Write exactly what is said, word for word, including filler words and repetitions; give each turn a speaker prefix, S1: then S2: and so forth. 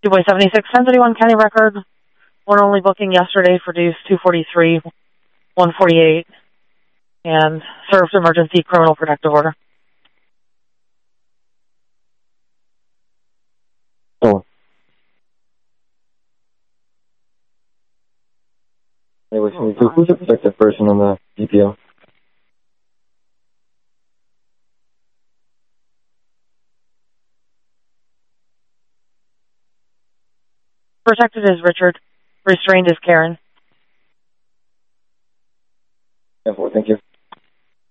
S1: two point seven six, ten thirty-one County Record. One only booking yesterday for dues two forty-three, one forty-eight, and served emergency criminal protective order.
S2: Oh. Anyway, who's the protective person on the D P O?
S1: Protected is Richard. Restrained is Karen.
S2: Yeah, well, thank you.